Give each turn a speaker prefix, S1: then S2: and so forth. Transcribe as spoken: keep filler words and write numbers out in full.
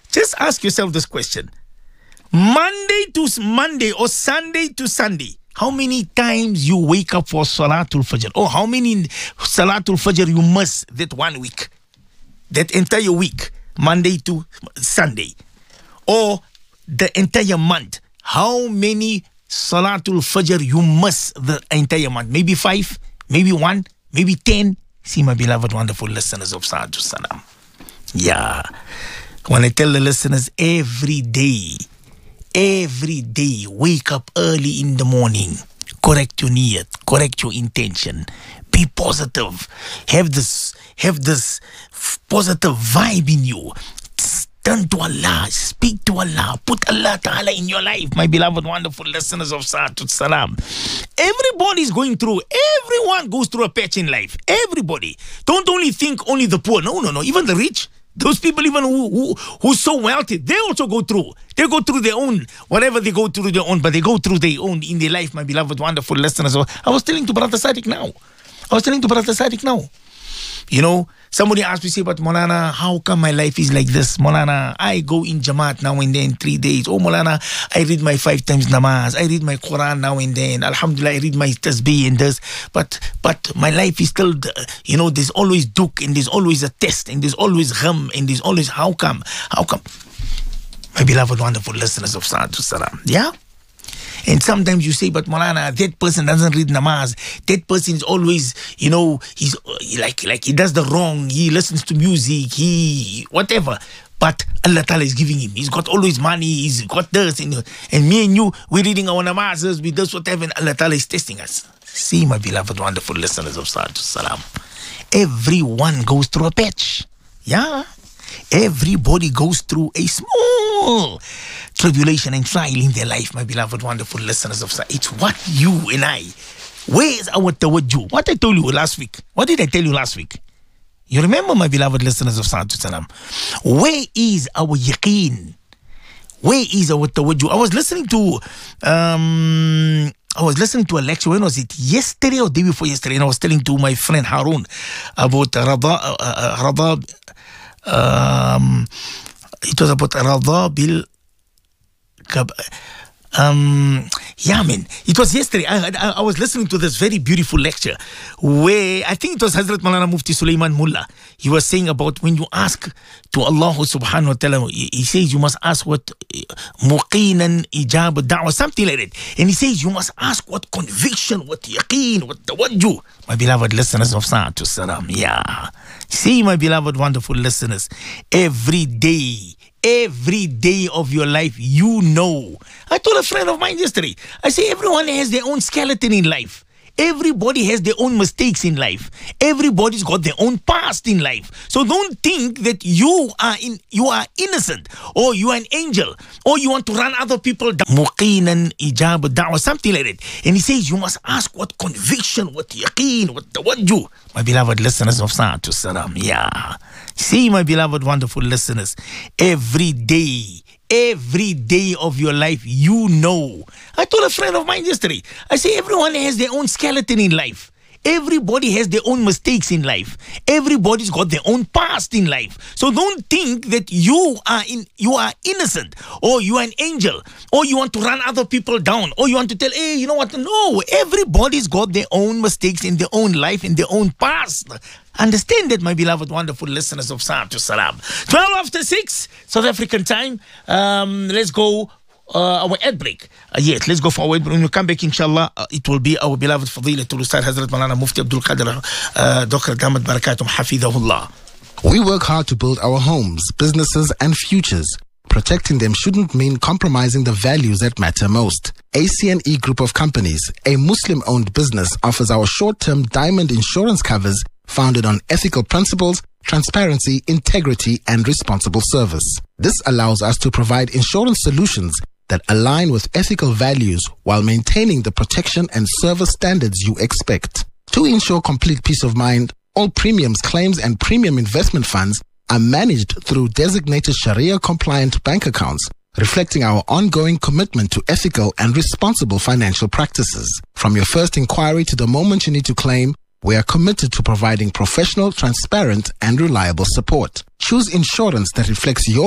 S1: Just ask yourself this question. Monday to Monday or Sunday to Sunday, how many times you wake up for Salatul Fajr? Or how many Salatul Fajr you miss that one week? That entire week, Monday to Sunday. Or the entire month. How many Salatul Fajr you miss the entire month? Maybe five, maybe one, maybe ten. See, my beloved, wonderful listeners of Sa'atul Salam. Yeah. When I tell the listeners every day, every day, wake up early in the morning. Correct your niyat, correct your intention. Be positive. Have this, have this positive vibe in you. Turn to Allah, speak to Allah, put Allah Ta'ala in your life, my beloved, wonderful listeners of Sa'atul Salam. Everybody is going through, everyone goes through a patch in life. Everybody. Don't only think only the poor. No, no, no. Even the rich. Those people even who, who who's so wealthy, they also go through. They go through their own, whatever they go through their own, but they go through their own in their life, my beloved, wonderful listeners. I was telling to Brother Sadiq now. I was telling to Brother Sadiq now. You know, somebody asked me, say, but Maulana, how come my life is like this? Maulana, I go in Jamaat now and then, three days. Oh, Maulana, I read my five times namaz. I read my Quran now and then. Alhamdulillah, I read my tasbih and this. But but my life is still, you know, there's always duk and there's always a test and there's always gham and there's always, how come? How come? My beloved, wonderful listeners of Sa'atul Salam. Yeah? And sometimes you say, but Maulana, that person doesn't read namaz. That person is always, you know, he's like, like he does the wrong. He listens to music. He, whatever. But Allah Ta'ala is giving him. He's got always money. He's got this. And, and me and you, we're reading our namazes. We do whatever. And Allah Ta'ala is testing us. See, my beloved, wonderful listeners of Sa'atul Salam. Everyone goes through a patch. Yeah. Everybody goes through a small tribulation and trial in their life, my beloved, wonderful listeners of Sa. It's what you and I. Where is our tawajjuh? What I told you last week. What did I tell you last week? You remember, my beloved listeners of Sa'atul Salam. Where is our yaqeen? Where is our tawajjuh? I was listening to um I was listening to a lecture. When was it? Yesterday or day before yesterday? And I was telling to my friend Harun about Rada uh, uh, Rada Um, it was about Radha bil um, yeah, man. It was yesterday. I, I, I was listening to this very beautiful lecture where I think it was Hazrat Maulana Mufti Sulaiman Mullah. He was saying about when you ask to Allah subhanahu wa ta'ala, he, he says you must ask what muqinan ijab da'wah, something like that. And he says you must ask what conviction, what yaqeen, what tawajjuh. My beloved listeners of Sa'atul Salam. Yeah. See, my beloved, wonderful listeners, every day, every day of your life, you know. I told a friend of mine yesterday, I say everyone has their own skeleton in life. Everybody has their own mistakes in life. Everybody's got their own past in life. So don't think that you are in, you are innocent or you are an angel or you want to run other people down. Muqinan ijab da'wah, something like that. And he says you must ask what conviction, what yaqeen, what tawajjuh. My beloved listeners of Sa'atul Salam. Yeah. See, my beloved, wonderful listeners, every day, every day of your life, you know. I told a friend of mine yesterday, I say everyone has their own skeleton in life. Everybody has their own mistakes in life. Everybody's got their own past in life. So don't think that you are in you are innocent or you are an angel or you want to run other people down or you want to tell, hey, you know what? No, everybody's got their own mistakes in their own life, in their own past. Understand that, my beloved, wonderful listeners of Sa'atul Salam. twelve after six, South African time. Um, let's go. Uh, our ad break. Uh, yes, let's go for our ad break. When we come back, inshallah, uh, it will be our beloved Fadilatul Ustad Hazrat Maulana Mufti Abdul Qadir uh, Doctor Damat Barakatum Hafidahullah.
S2: We work hard to build our homes, businesses, and futures. Protecting them shouldn't mean compromising the values that matter most. A C N E Group of Companies, a Muslim-owned business, offers our short-term diamond insurance covers founded on ethical principles, transparency, integrity, and responsible service. This allows us to provide insurance solutions that align with ethical values while maintaining the protection and service standards you expect. To ensure complete peace of mind, all premiums, claims, and premium investment funds are managed through designated Sharia-compliant bank accounts, reflecting our ongoing commitment to ethical and responsible financial practices. From your first inquiry to the moment you need to claim, we are committed to providing professional, transparent, and reliable support. Choose insurance that reflects your